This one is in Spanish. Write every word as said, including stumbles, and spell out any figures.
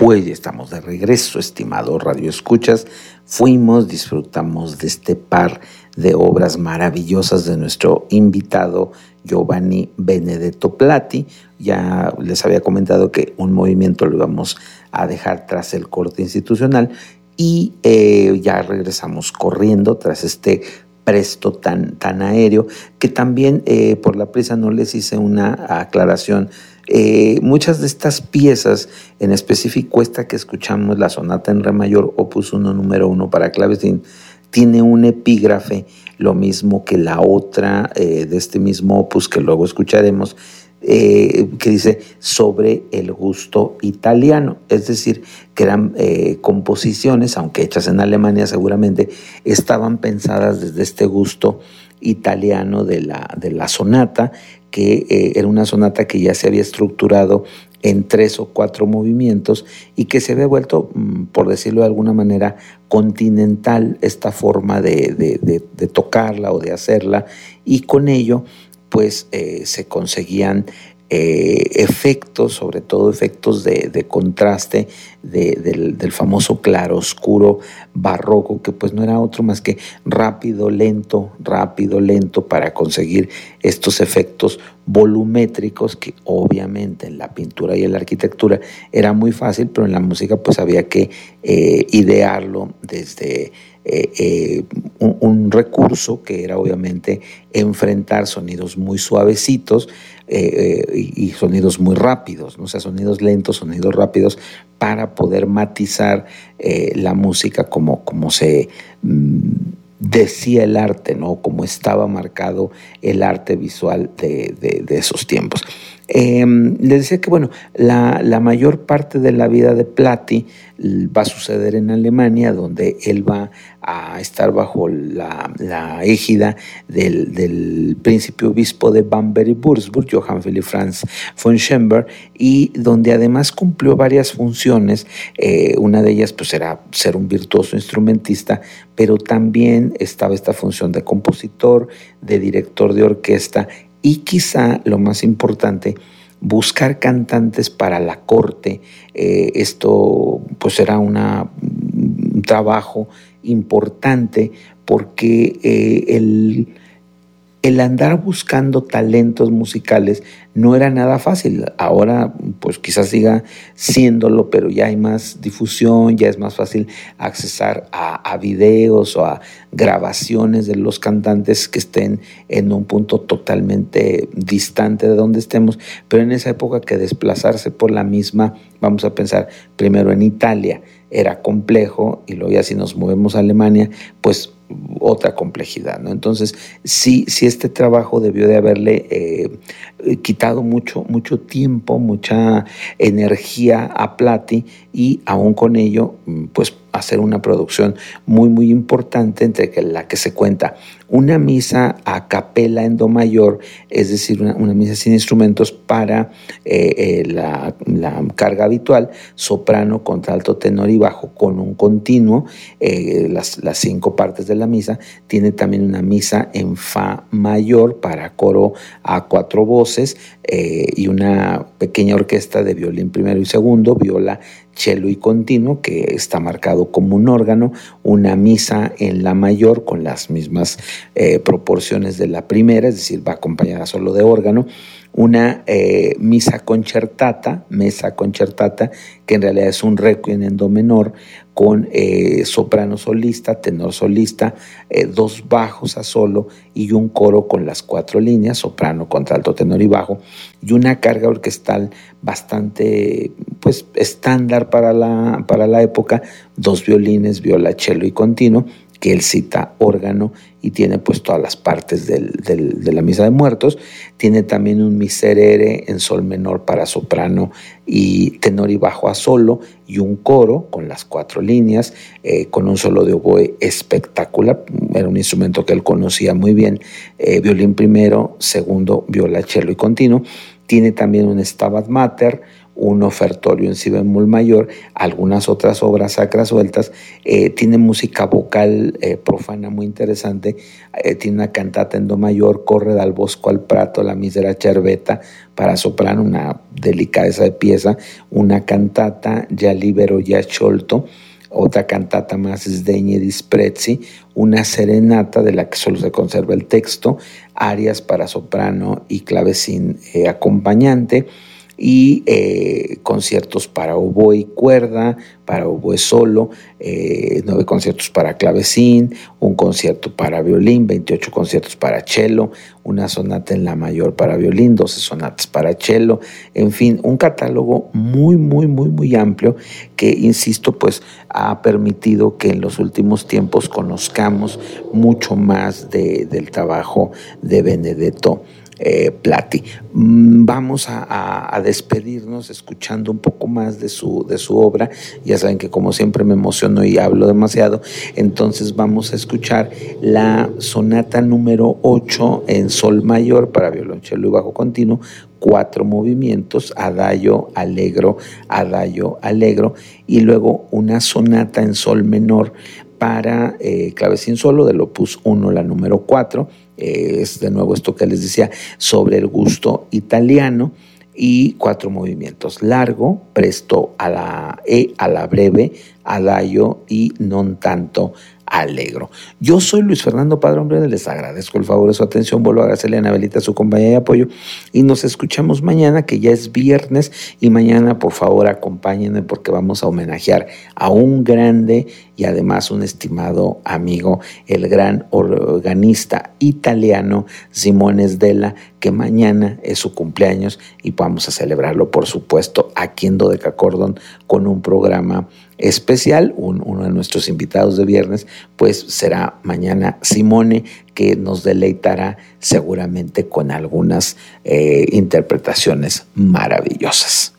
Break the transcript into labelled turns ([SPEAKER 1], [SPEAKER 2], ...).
[SPEAKER 1] Pues ya estamos de regreso, estimado Radio Escuchas. Fuimos, disfrutamos de este par de obras maravillosas de nuestro invitado Giovanni Benedetto Platti. Ya les había comentado que un movimiento lo íbamos a dejar tras el corte institucional y eh, ya regresamos corriendo tras este presto tan, tan aéreo, que también eh, por la prisa no les hice una aclaración. Eh, muchas de estas piezas, en específico esta que escuchamos, la sonata en re mayor, opus uno, número uno para clavecín, tiene un epígrafe, lo mismo que la otra eh, de este mismo opus que luego escucharemos, eh, que dice sobre el gusto italiano, es decir, que eran eh, composiciones, aunque hechas en Alemania seguramente, estaban pensadas desde este gusto italiano de la, de la sonata, que eh, era una sonata que ya se había estructurado en tres o cuatro movimientos y que se había vuelto, por decirlo de alguna manera, continental esta forma de, de, de, de tocarla o de hacerla, y con ello pues eh, se conseguían eh, efectos, sobre todo efectos de, de contraste de, del, del famoso claroscuro barroco, que pues no era otro más que rápido, lento, rápido, lento, para conseguir estos efectos volumétricos que obviamente en la pintura y en la arquitectura era muy fácil, pero en la música pues había que eh, idearlo desde eh, eh, un, un recurso que era obviamente enfrentar sonidos muy suavecitos eh, eh, y, y sonidos muy rápidos, ¿no? O sea, sonidos lentos, sonidos rápidos, para poder matizar eh, la música como, como se mmm, decía el arte, ¿no? Como estaba marcado el arte visual de, de, de esos tiempos. Eh, les decía que, bueno, la, la mayor parte de la vida de Platti va a suceder en Alemania, donde él va a estar bajo la, la égida del, del príncipe obispo de Bamberg y Würzburg, Johann Philipp Franz von Schönberg, y donde además cumplió varias funciones. Eh, una de ellas pues era ser un virtuoso instrumentista, pero también estaba esta función de compositor, de director de orquesta, y quizá lo más importante, buscar cantantes para la corte. Eh, esto pues era una, un trabajo importante porque eh, el, el andar buscando talentos musicales no era nada fácil. Ahora pues quizás siga siéndolo, pero ya hay más difusión, ya es más fácil accesar a, a videos o a grabaciones de los cantantes que estén en un punto totalmente distante de donde estemos, pero en esa época que desplazarse por la misma, vamos a pensar primero en Italia, era complejo, y luego ya si nos movemos a Alemania, pues otra complejidad, ¿no? Entonces, sí, sí este trabajo debió de haberle eh, quitado mucho, mucho tiempo, mucha energía a Platti, y aún con ello, pues hacer una producción muy, muy importante, entre la que se cuenta una misa a capela en do mayor, es decir, una, una misa sin instrumentos para eh, eh, la, la carga habitual, soprano, contralto, tenor y bajo, con un continuo, eh, las, las cinco partes de la misa. Tiene también una misa en fa mayor para coro a cuatro voces eh, y una pequeña orquesta de violín primero y segundo, viola, cello y continuo, que está marcado como un órgano, una misa en la mayor con las mismas eh, proporciones de la primera, es decir, va acompañada solo de órgano, una eh, misa concertata, mesa concertata, que en realidad es un requiem en do menor, con eh, soprano solista, tenor solista, eh, dos bajos a solo y un coro con las cuatro líneas, soprano, contralto, tenor y bajo, y una carga orquestal bastante pues estándar para la, para la época, dos violines, viola, cello y continuo, que él cita órgano, y tiene pues todas las partes del, del, de la misa de muertos. Tiene también un miserere en sol menor para soprano y tenor y bajo a solo, y un coro con las cuatro líneas, eh, con un solo de oboe espectacular. Era un instrumento que él conocía muy bien, eh, violín primero, segundo, viola, cello y continuo. Tiene también un Stabat Mater, un ofertorio en si bemol mayor, algunas otras obras sacras sueltas. Eh, tiene música vocal eh, profana muy interesante, eh, tiene una cantata en do mayor, Corre dal bosco al prato, la misera cerveta, para soprano, una delicadeza de pieza, una cantata, Ya libero, ya sciolto, otra cantata más, Sdegni e disprezzi, una serenata de la que solo se conserva el texto, arias para soprano y clavecín eh, acompañante, y eh, conciertos para oboe y cuerda, para oboe solo, eh, nueve conciertos para clavecín, un concierto para violín, veintiocho conciertos para cello, una sonata en la mayor para violín, doce sonatas para cello, en fin, un catálogo muy, muy, muy, muy amplio que, insisto, pues ha permitido que en los últimos tiempos conozcamos mucho más de, del trabajo de Benedetto Eh, Platti. Vamos a, a, a despedirnos escuchando un poco más de su, de su obra. Ya saben que como siempre me emociono y hablo demasiado, entonces vamos a escuchar la sonata número ocho en sol mayor para violonchelo y bajo continuo, cuatro movimientos, adagio, allegro, adagio, allegro, y luego una sonata en sol menor para eh, clavecín solo del opus uno, la número cuatro. Eh, es de nuevo esto que les decía sobre el gusto italiano, y cuatro movimientos: largo, presto a la E, a la breve, adagio y non tanto allegro. Yo soy Luis Fernando Padrón Brede, les agradezco el favor de su atención, vuelvo a agradecerle a Anabelita su compañía y apoyo, y nos escuchamos mañana, que ya es viernes, y mañana por favor acompáñenme porque vamos a homenajear a un grande y además un estimado amigo, el gran organista italiano Simone Sdella, que mañana es su cumpleaños y vamos a celebrarlo, por supuesto, aquí en Dodecacordon con un programa especial. Un, uno de nuestros invitados de viernes pues será mañana Simone, que nos deleitará seguramente con algunas eh, interpretaciones maravillosas.